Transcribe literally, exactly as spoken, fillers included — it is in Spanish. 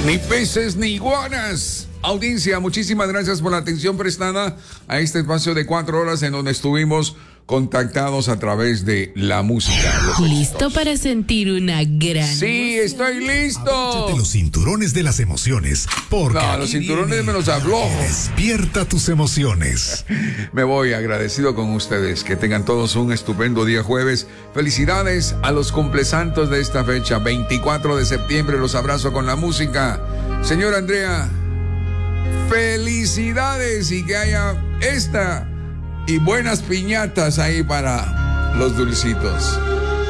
Ni peces ni iguanas. Audiencia, muchísimas gracias por la atención prestada a este espacio de cuatro horas en donde estuvimos contactados a través de la música. ¿Listo para sentir una gran Sí, emoción? estoy listo. Abróchate los cinturones de las emociones. Porque No, los cinturones me los aflojo. Despierta tus emociones. Me voy agradecido con ustedes. Que tengan todos un estupendo día jueves. Felicidades a los cumplesantos de esta fecha, veinticuatro de septiembre. Los abrazo con la música. Señora Andrea, felicidades y que haya esta y buenas piñatas ahí para los dulcitos.